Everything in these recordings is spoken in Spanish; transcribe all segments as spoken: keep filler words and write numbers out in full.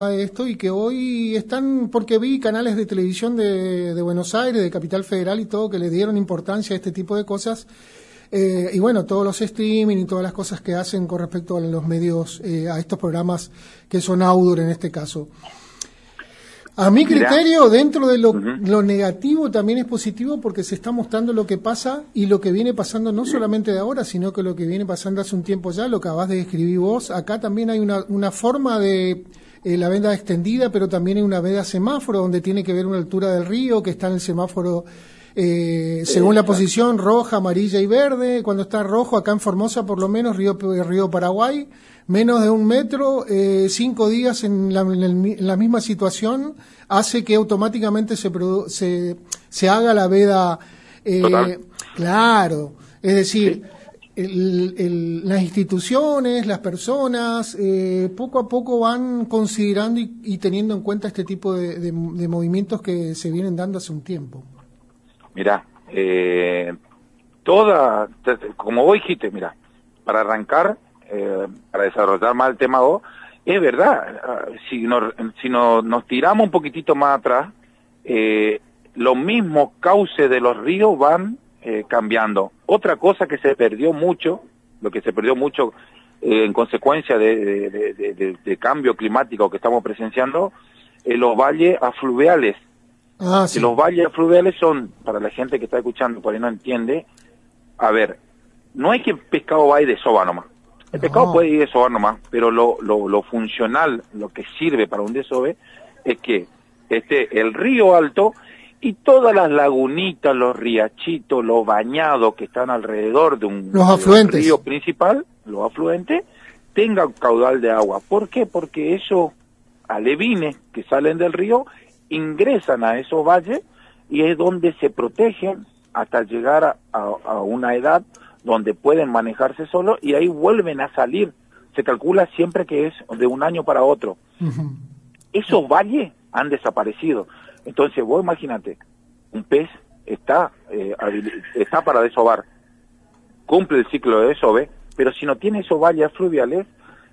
esto y que hoy están, porque vi canales de televisión de, de Buenos Aires, de Capital Federal y todo, que le dieron importancia a este tipo de cosas, eh, y bueno, todos los streaming y todas las cosas que hacen con respecto a los medios, eh, a estos programas que son outdoor en este caso. A mi criterio, dentro de lo, uh-huh. lo negativo también es positivo porque se está mostrando lo que pasa y lo que viene pasando no solamente de ahora, sino que lo que viene pasando hace un tiempo ya, lo que acabas de describir vos. Acá también hay una, una forma de eh, la veda extendida, pero también hay una veda semáforo donde tiene que ver una altura del río, que está en el semáforo eh, según la posición roja, amarilla y verde. Cuando está rojo, acá en Formosa por lo menos, Río, Río Paraguay, menos de un metro, eh, cinco días en la, en, el, en la misma situación, hace que automáticamente se produ- se, se haga la veda, eh, claro, es decir, sí. el, el, las instituciones, las personas, eh, poco a poco van considerando y, y teniendo en cuenta este tipo de, de, de movimientos que se vienen dando hace un tiempo. Mirá, eh, toda, como vos dijiste, mira, para arrancar, Eh, para desarrollar más el tema vos, es verdad, uh, si, nos, si no, nos tiramos un poquitito más atrás, eh, los mismos cauces de los ríos van eh, cambiando. Otra cosa que se perdió mucho, lo que se perdió mucho eh, en consecuencia de, de, de, de, de cambio climático que estamos presenciando, eh, los valles afluviales. Ah, sí. Y los valles afluviales son, para la gente que está escuchando, por ahí no entiende, a ver, no es que el pescado va a ir de soba nomás. El pescado no. puede ir desovar nomás, pero lo, lo, lo funcional, lo que sirve para un desove, es que esté el río alto y todas las lagunitas, los riachitos, los bañados que están alrededor de un, los afluentes. De un río principal, los afluentes, tengan caudal de agua. ¿Por qué? Porque esos alevines que salen del río ingresan a esos valles y es donde se protegen hasta llegar a, a, a una edad donde pueden manejarse solos y ahí vuelven a salir. Se calcula siempre que es de un año para otro. Uh-huh. Esos valles han desaparecido. Entonces vos imagínate, un pez está eh, está para desovar, cumple el ciclo de desove, pero si no tiene esos valles fluviales,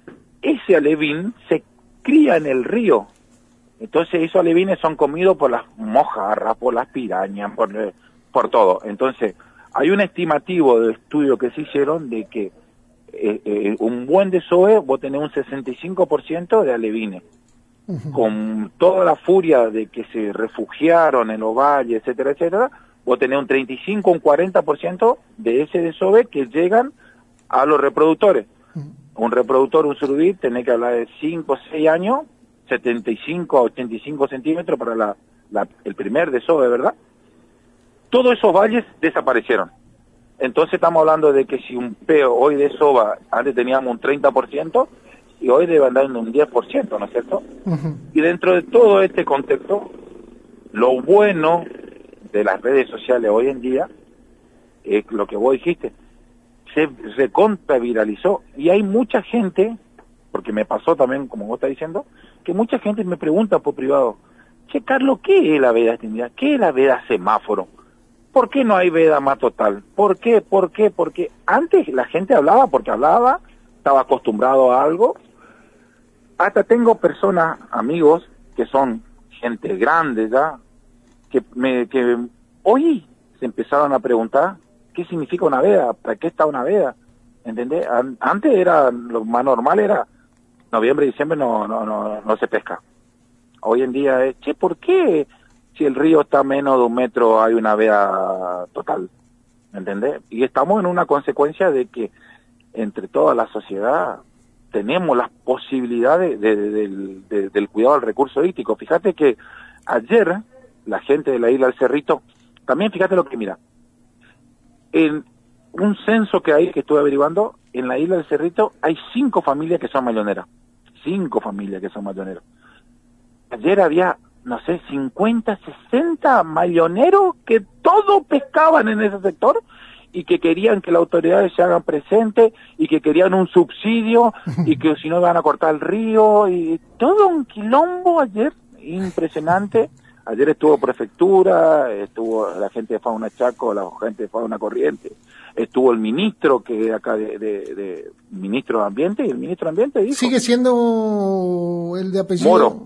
ese alevín se cría en el río. Entonces esos alevines son comidos por las mojarras, por las pirañas, por, por todo. Entonces hay un estimativo de estudio que se hicieron de que eh, eh, un buen desove vos tenés un sesenta y cinco por ciento de alevines. Uh-huh. Con toda la furia de que se refugiaron en los valles, etcétera, etcétera, vos tenés un treinta y cinco, un cuarenta por ciento de ese desove que llegan a los reproductores. Uh-huh. Un reproductor, un surubí, tenés que hablar de cinco o seis años, setenta y cinco a ochenta y cinco centímetros para la, la, el primer desove, ¿verdad? Todos esos valles desaparecieron. Entonces estamos hablando de que si un peo hoy desova, antes teníamos un treinta por ciento, y hoy debe andar en un diez por ciento, ¿no es cierto? Uh-huh. Y dentro de todo este contexto, lo bueno de las redes sociales hoy en día, es lo que vos dijiste, se recontraviralizó, y hay mucha gente, porque me pasó también, como vos estás diciendo, que mucha gente me pregunta por privado, che, Carlos, ¿qué es la veda extendida? ¿Qué es la veda semáforo? ¿Por qué no hay veda más total? ¿Por qué? ¿Por qué? Porque antes la gente hablaba porque hablaba, estaba acostumbrado a algo. Hasta tengo personas, amigos, que son gente grande ya, que, me, que hoy se empezaron a preguntar qué significa una veda, para qué está una veda, ¿entendés? Antes era, lo más normal era, noviembre, diciembre no, no, no, no se pesca. Hoy en día es, che, ¿por qué? Si el río está a menos de un metro hay una veda total, ¿entendés? Y estamos en una consecuencia de que entre toda la sociedad tenemos las posibilidades de, de, de, de, del cuidado del recurso hídrico. Fíjate que ayer la gente de la isla del Cerrito, también fíjate lo que mira, en un censo que hay, que estuve averiguando, en la isla del Cerrito hay cinco familias que son mayoneras, cinco familias que son mayoneros. Ayer había, no sé, cincuenta, sesenta mayoneros que todos pescaban en ese sector y que querían que las autoridades se hagan presentes y que querían un subsidio y que si no van a cortar el río y todo un quilombo ayer impresionante. Ayer estuvo prefectura, estuvo la gente de Fauna Chaco, la gente de Fauna Corriente, estuvo el ministro que acá de, de, de ministro de Ambiente, y el ministro de Ambiente dijo... Sigue siendo el de apellido... Moro.